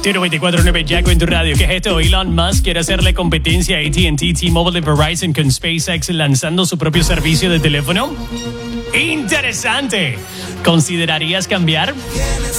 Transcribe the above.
Tiro 24/9 Jaco en tu radio. ¿Qué es esto? Elon Musk quiere hacerle competencia a AT&T, T-Mobile y Verizon con SpaceX lanzando su propio servicio de teléfono. ¡Interesante! ¿Considerarías cambiar?